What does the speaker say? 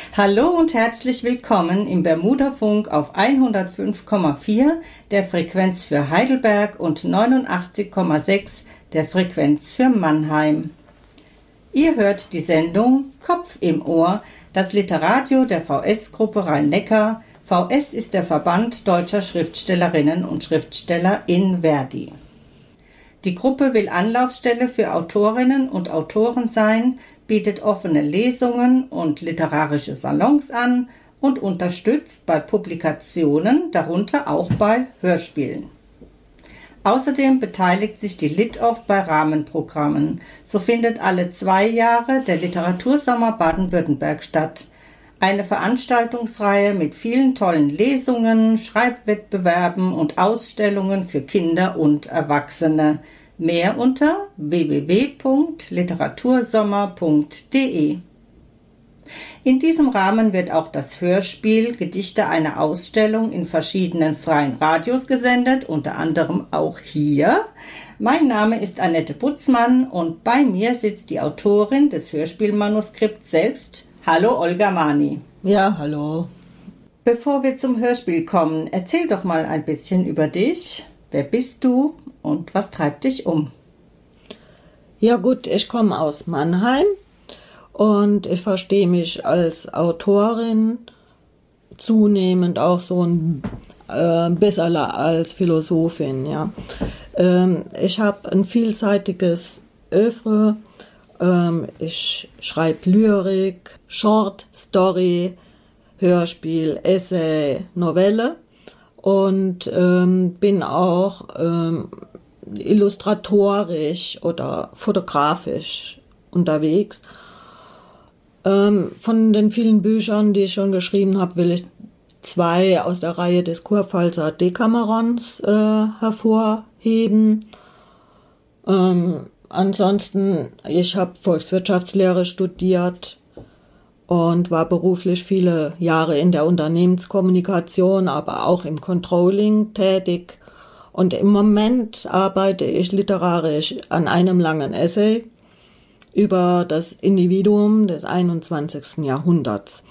Hallo und herzlich willkommen im Bermudafunk auf 105,4 der Frequenz für Heidelberg und 89,6 der Frequenz für Mannheim. Ihr hört die Sendung Kopf im Ohr, das Literadio der VS-Gruppe Rhein-Neckar. VS ist der Verband deutscher Schriftstellerinnen und Schriftsteller in Verdi. Die Gruppe will Anlaufstelle für Autorinnen und Autoren sein, bietet offene Lesungen und literarische Salons an und unterstützt bei Publikationen, darunter auch bei Hörspielen. Außerdem beteiligt sich die Lit-Off bei Rahmenprogrammen. So findet alle 2 Jahre der Literatursommer Baden-Württemberg statt. Eine Veranstaltungsreihe mit vielen tollen Lesungen, Schreibwettbewerben und Ausstellungen für Kinder und Erwachsene. Mehr unter www.literatursommer.de. In diesem Rahmen wird auch das Hörspiel Gedichte einer Ausstellung in verschiedenen freien Radios gesendet, unter anderem auch hier. Mein Name ist Annette Butzmann und bei mir sitzt die Autorin des Hörspielmanuskripts selbst. Hallo Olga Mani. Ja, hallo. Bevor wir zum Hörspiel kommen, erzähl doch mal ein bisschen über dich. Wer bist du und was treibt dich um? Ja gut, ich komme aus Mannheim und ich verstehe mich als Autorin, zunehmend auch so ein bisschen als Philosophin. Ja. Ich habe ein vielseitiges Oeuvre. Ich schreibe Lyrik, Short Story, Hörspiel, Essay, Novelle und bin auch illustratorisch oder fotografisch unterwegs. Von den vielen Büchern, die ich schon geschrieben habe, will ich 2 aus der Reihe des Kurpfalzer Decamerons hervorheben. Ansonsten, ich habe Volkswirtschaftslehre studiert und war beruflich viele Jahre in der Unternehmenskommunikation, aber auch im Controlling tätig. Und im Moment arbeite ich literarisch an einem langen Essay über das Individuum des 21. Jahrhunderts.